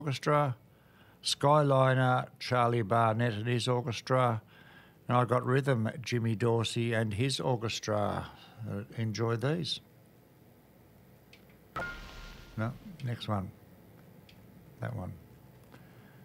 Orchestra, Skyliner, Charlie Barnett and his orchestra, and I got rhythm, Jimmy Dorsey and his orchestra. Enjoy these. No, next one. That one.